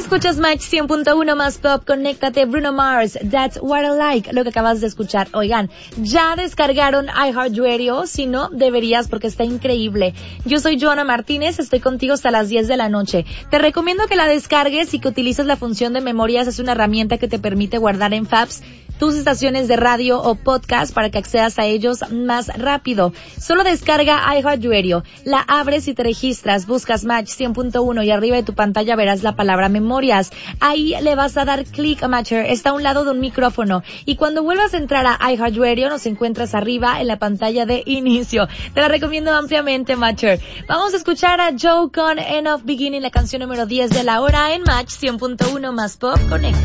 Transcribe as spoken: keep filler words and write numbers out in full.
Escuchas Match cien punto uno más pop, conéctate, Bruno Mars, That's What I Like, lo que acabas de escuchar. Oigan, ya descargaron iHeartRadio, si no, deberías porque está increíble. Yo soy Joana Martínez, estoy contigo hasta las diez de la noche. Te recomiendo que la descargues y que utilices la función de memorias, es una herramienta que te permite guardar en Fabs tus estaciones de radio o podcast para que accedas a ellos más rápido. Solo descarga iHeartRadio, la abres y te registras, buscas Match cien punto uno y arriba de tu pantalla verás la palabra memorias. Ahí le vas a dar clic a Matcher, está a un lado de un micrófono y cuando vuelvas a entrar a iHeartRadio nos encuentras arriba en la pantalla de inicio. Te la recomiendo ampliamente, Matcher. Vamos a escuchar a Joe con End of Beginning, la canción número diez de la hora en Match cien punto uno más pop. Conecta.